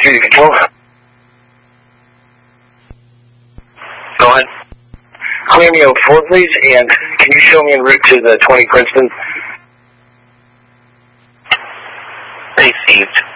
through the control. Go ahead. Clear me 04, please, and can you show me en route to the 20 Princeton? Received.